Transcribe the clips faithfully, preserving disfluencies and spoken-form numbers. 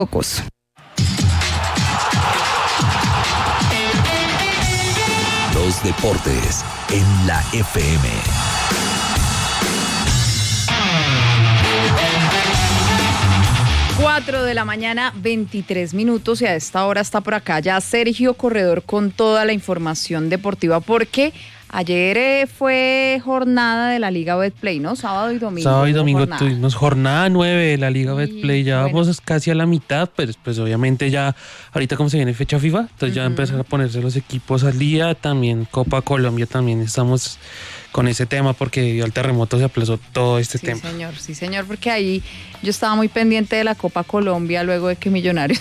Pocos. Los deportes en la F M. cuatro de la mañana, veintitrés minutos, y a esta hora está por acá ya Sergio Corredor con toda la información deportiva, porque ayer eh, fue jornada de la Liga Betplay, ¿no? Sábado y domingo. Sábado y domingo jornada. tuvimos jornada nueve de la Liga Betplay, ya bueno. vamos casi a la mitad, pero pues obviamente ya, ahorita como se viene fecha FIFA, entonces uh-huh. ya empezar a ponerse los equipos al día, también Copa Colombia también estamos con ese tema porque debido al terremoto se aplazó todo este sí, tema. Sí señor, sí señor, porque ahí yo estaba muy pendiente de la Copa Colombia luego de que Millonarios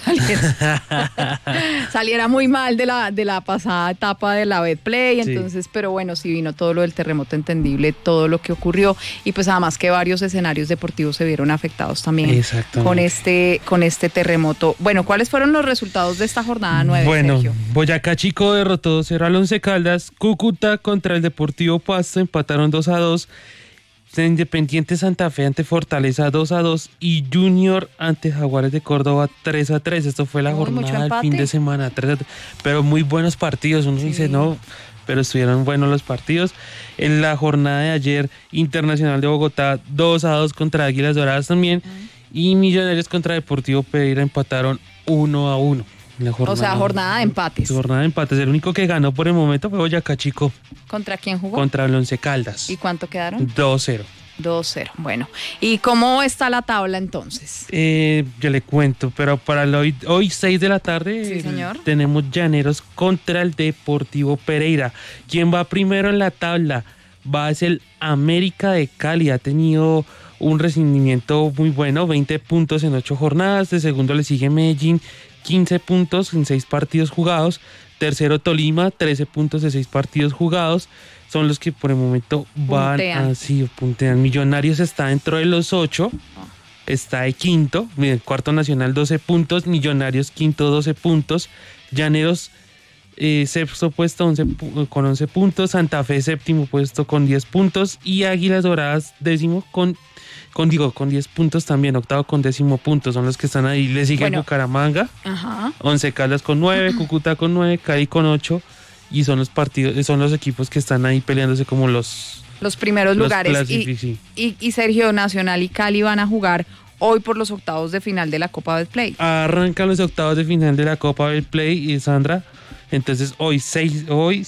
saliera, saliera muy mal de la, de la pasada etapa de la Betplay, entonces, sí. Pero bueno, sí vino todo lo del terremoto, entendible todo lo que ocurrió, y pues además que varios escenarios deportivos se vieron afectados también con este, con este terremoto. Bueno, ¿cuáles fueron los resultados de esta jornada nueve, bueno, Sergio? Boyacá Chico derrotó dos cero al Once Caldas, Cúcuta contra el Deportivo Pasto empataron dos a dos, Independiente Santa Fe ante Fortaleza dos a dos y Junior ante Jaguares de Córdoba tres a tres. Esto fue la Uy, jornada del fin de semana, tres a tres, pero muy buenos partidos. Uno sí. dice no, pero estuvieron buenos los partidos. En la jornada de ayer, Internacional de Bogotá dos a dos contra Águilas Doradas también, uh-huh. y Millonarios contra Deportivo Pereira empataron uno a uno. La jornada, o sea, jornada de empates. Jornada de empates. El único que ganó por el momento fue Boyacá Chico. ¿Contra quién jugó? Contra el Once Caldas. ¿Y cuánto quedaron? dos cero. dos cero. Bueno, ¿y cómo está la tabla entonces? Eh, yo le cuento, pero para el hoy, hoy seis de la tarde sí, señor. tenemos Llaneros contra el Deportivo Pereira. ¿Quién va primero en la tabla? Va a ser el América de Cali. Ha tenido un rendimiento muy bueno, veinte puntos en ocho jornadas. De segundo le sigue Medellín, quince puntos en seis partidos jugados. Tercero Tolima, trece puntos de seis partidos jugados. Son los que por el momento van puntean. así, puntean. Millonarios está dentro de los ocho, oh. está de quinto. Cuarto Nacional, doce puntos. Millonarios quinto, doce puntos. Llaneros eh, sexto puesto once, con once puntos. Santa Fe séptimo puesto con diez puntos. Y Águilas Doradas décimo con Con, digo, con diez puntos también, octavo con décimo puntos, son los que están ahí. Le sigue bueno. Bucaramanga, Ajá. Once Caldas con nueve, Cúcuta con nueve, Cali con ocho, y son los partidos, son los equipos que están ahí peleándose como los... Los primeros los lugares. Y, sí. y, y Sergio, Nacional y Cali van a jugar hoy por los octavos de final de la Copa Betplay. Arrancan los octavos de final de la Copa Betplay, y Sandra, entonces hoy seis, hoy...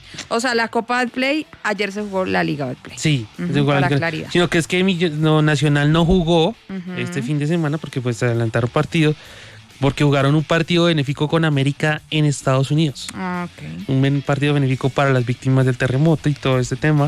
O sea, la Copa Betplay, ayer se jugó la Liga Betplay. Sí, uh-huh, se jugó para la claridad. Sino que es que no, Nacional no jugó uh-huh. este fin de semana porque pues se adelantaron partidos, porque jugaron un partido benéfico con América en Estados Unidos. Ah, okay. Un partido benéfico para las víctimas del terremoto y todo este tema.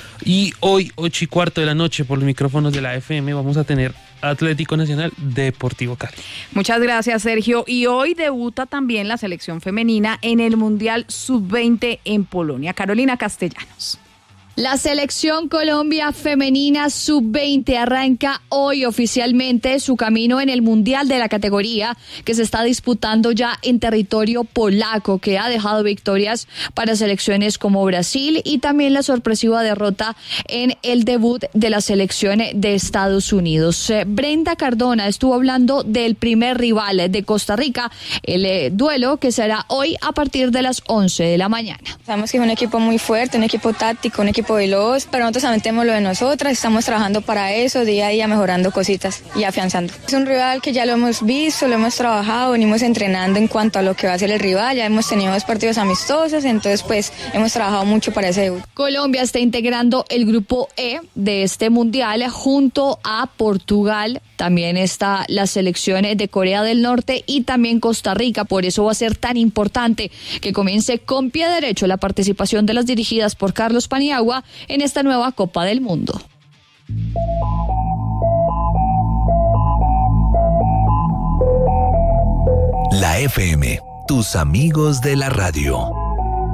Y hoy, ocho y cuarto de la noche, por los micrófonos de la F M, vamos a tener Atlético Nacional Deportivo Cali. Muchas gracias, Sergio. Y hoy debuta también la selección femenina en el Mundial sub veinte en Polonia. Carolina Castellanos. La selección Colombia femenina sub veinte arranca hoy oficialmente su camino en el Mundial de la categoría que se está disputando ya en territorio polaco, que ha dejado victorias para selecciones como Brasil y también la sorpresiva derrota en el debut de la selección de Estados Unidos. Brenda Cardona estuvo hablando del primer rival de Costa Rica, el duelo que será hoy a partir de las once de la mañana. Sabemos que es un equipo muy fuerte, un equipo táctico, un equipo veloz, pero nosotros también tenemos lo de nosotras, estamos trabajando para eso, día a día mejorando cositas y afianzando. Es un rival que ya lo hemos visto, lo hemos trabajado, venimos entrenando en cuanto a lo que va a ser el rival, ya hemos tenido dos partidos amistosos, entonces pues hemos trabajado mucho para ese debut. Colombia está integrando el grupo E de este mundial junto a Portugal, también está la selección de Corea del Norte y también Costa Rica, por eso va a ser tan importante que comience con pie derecho la participación de las dirigidas por Carlos Paniagua en esta nueva Copa del Mundo. La F M, tus amigos de la radio.